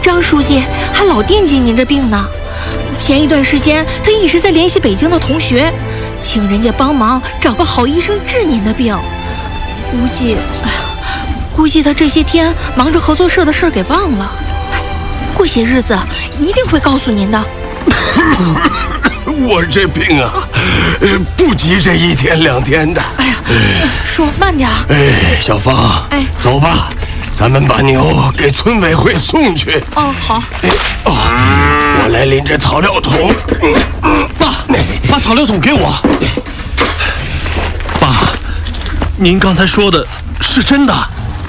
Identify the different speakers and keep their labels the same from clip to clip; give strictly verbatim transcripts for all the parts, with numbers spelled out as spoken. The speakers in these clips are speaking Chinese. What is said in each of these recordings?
Speaker 1: 张书记还老惦记您这病呢。前一段时间他一直在联系北京的同学，请人家帮忙找个好医生治您的病。估计，哎呀，估计他这些天忙着合作社的事儿给忘了。哎，过些日子一定会告诉您的。
Speaker 2: 我这病啊，不急这一天两天的。
Speaker 1: 哎呀，说慢点。
Speaker 2: 哎，小芳，哎，走吧，咱们把牛给村委会送去。
Speaker 1: 哦，好。
Speaker 2: 哎，哦，我来拎着草料桶。
Speaker 3: 爸，把草料桶给我。爸，您刚才说的是真的？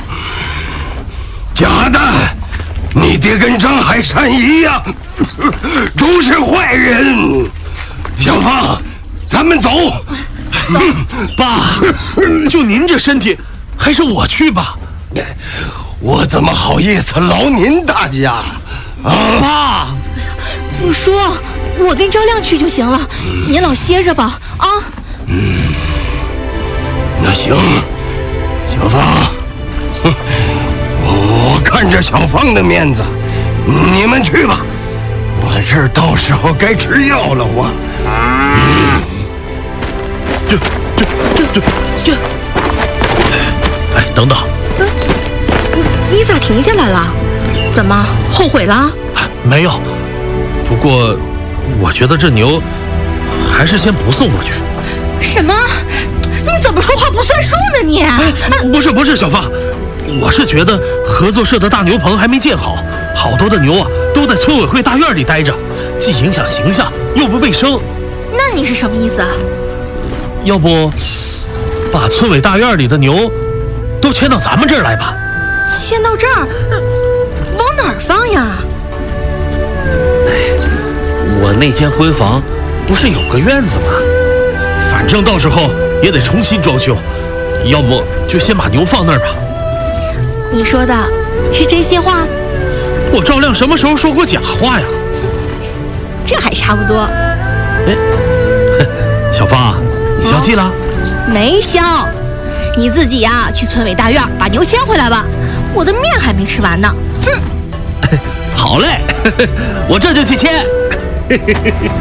Speaker 2: 假的，你爹跟张海山一样，都是坏人。小芳，咱们走。
Speaker 3: 走，爸，就您这身体，还是我去吧。
Speaker 2: 我怎么好意思劳您大家啊？
Speaker 3: 爸，
Speaker 1: 你说我跟张亮去就行了，您老歇着吧啊。
Speaker 2: 嗯，那行，小芳，哼，我我看着小芳的面子，你们去吧。我这儿到时候该吃药了，我。嗯，
Speaker 3: 这这这这这，哎，等等。
Speaker 1: 嗯，你咋停下来了？怎么后悔了？
Speaker 3: 没有，不过我觉得这牛还是先不送过去。
Speaker 1: 什么？你怎么说话不算数呢你？
Speaker 3: 哎，不是不是，小芳，我是觉得合作社的大牛棚还没建好，好多的牛啊都在村委会大院里待着，既影响形象又不卫生。
Speaker 1: 那你是什么意思啊？
Speaker 3: 要不把村委大院里的牛都迁到咱们这儿来吧？
Speaker 1: 迁到这儿，往哪儿放呀？
Speaker 3: 我那间婚房不是有个院子吗？反正到时候也得重新装修，要不就先把牛放那儿吧。
Speaker 1: 你说的是真心话？
Speaker 3: 我赵亮什么时候说过假话呀？
Speaker 1: 这还差不多。
Speaker 3: 哎，小芳，你消气了？
Speaker 1: 没消，你自己呀、啊、去村委大院把牛牵回来吧，我的面还没吃完呢。哼。
Speaker 3: 好嘞，我这就去牵。